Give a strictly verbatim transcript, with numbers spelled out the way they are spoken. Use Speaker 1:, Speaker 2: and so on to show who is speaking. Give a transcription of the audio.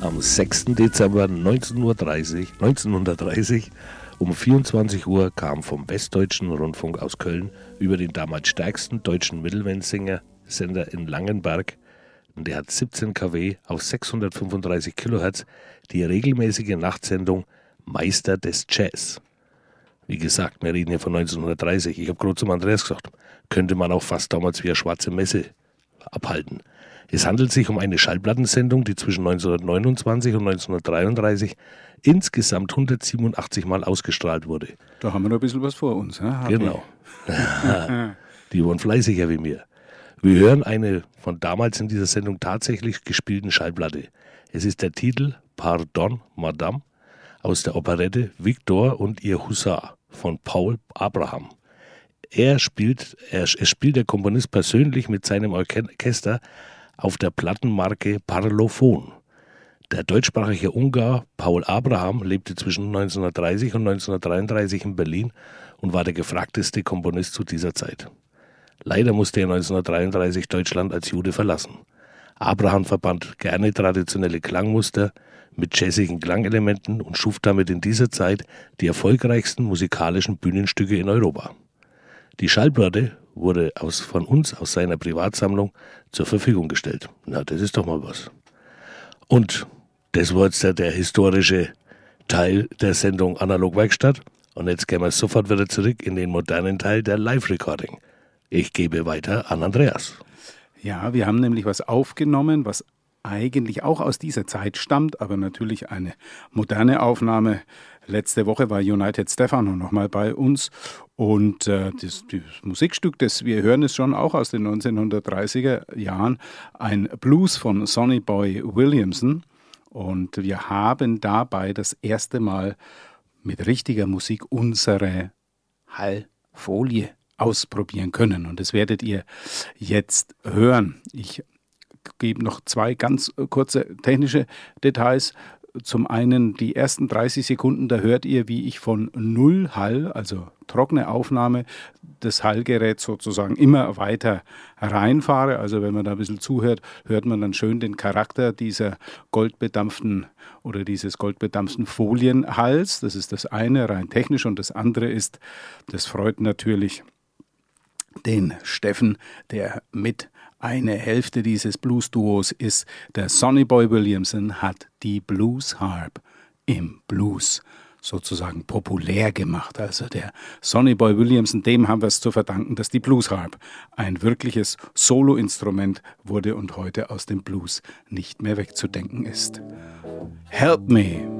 Speaker 1: Am sechsten Dezember neunzehnhundertdreißig, neunzehnhundertdreißig um vierundzwanzig Uhr kam vom Westdeutschen Rundfunk aus Köln über den damals stärksten deutschen Mittelwellensinger-Sender in Langenberg, und der hat siebzehn Kilowatt auf sechshundertfünfunddreißig Kilohertz, die regelmäßige Nachtsendung Meister des Jazz. Wie gesagt, wir reden hier von neunzehnhundertdreißig. Ich habe gerade zum Andreas gesagt, könnte man auch fast damals wie eine schwarze Messe abhalten. Es handelt sich um eine Schallplattensendung, die zwischen neunzehnhundertneunundzwanzig und neunzehnhundertdreiunddreißig insgesamt hundertsiebenundachtzig Mal ausgestrahlt wurde.
Speaker 2: Da haben wir noch ein bisschen was vor uns. He?
Speaker 1: Genau. Die waren fleißiger wie mir. Wir hören eine von damals in dieser Sendung tatsächlich gespielten Schallplatte. Es ist der Titel Pardon, Madame aus der Operette Victor und ihr Husar von Paul Abraham. Er spielt, er, er spielt der Komponist persönlich mit seinem Orchester auf der Plattenmarke Parlophon. Der deutschsprachige Ungar Paul Abraham lebte zwischen neunzehnhundertdreißig und neunzehnhundertdreiunddreißig in Berlin und war der gefragteste Komponist zu dieser Zeit. Leider musste er neunzehnhundertdreiunddreißig Deutschland als Jude verlassen. Abraham verband gerne traditionelle Klangmuster mit jazzigen Klangelementen und schuf damit in dieser Zeit die erfolgreichsten musikalischen Bühnenstücke in Europa. Die Schallplatte wurde aus, von uns aus seiner Privatsammlung zur Verfügung gestellt. Na, das ist doch mal was. Und das war jetzt der, der historische Teil der Sendung Analog Werkstatt. Und jetzt gehen wir sofort wieder zurück in den modernen Teil der Live-Recording. Ich gebe weiter an Andreas.
Speaker 2: Ja, wir haben nämlich was aufgenommen, was eigentlich auch aus dieser Zeit stammt, aber natürlich eine moderne Aufnahme. Letzte Woche war United Stefano nochmal bei uns und äh, das, das Musikstück, das wir hören, ist schon auch aus den neunzehnhundertdreißiger Jahren, ein Blues von Sonny Boy Williamson, und wir haben dabei das erste Mal mit richtiger Musik unsere Hallfolie ausprobieren können, und das werdet ihr jetzt hören. Ich gebe noch zwei ganz kurze technische Details. Zum einen die ersten dreißig Sekunden, da hört ihr, wie ich von Null Hall, also trockene Aufnahme, das Hallgerät sozusagen immer weiter reinfahre. Also wenn man da ein bisschen zuhört, hört man dann schön den Charakter dieser goldbedampften oder dieses goldbedampften Folienhalls. Das ist das eine, rein technisch, und das andere ist, das freut natürlich den Steffen, der mit eine Hälfte dieses Blues-Duos ist. Der Sonny Boy Williamson hat die Blues Harp im Blues sozusagen populär gemacht. Also der Sonny Boy Williamson, dem haben wir es zu verdanken, dass die Blues Harp ein wirkliches Solo-Instrument wurde und heute aus dem Blues nicht mehr wegzudenken ist. Help Me!